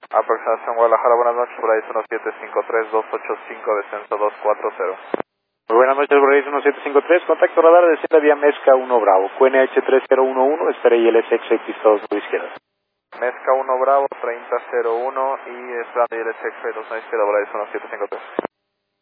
Aproximación Guadalajara, buenas noches, Bryce 1753-285, descenso 240. Muy buenas noches, Bryce 1753, contacto radar de desciende vía Mezca 1 Bravo, QNH 3011, espera ILSX pistolas a la izquierda. Mezca 1 Bravo, 3001 y esperando ILSX 2 a la izquierda, Bryce 1753.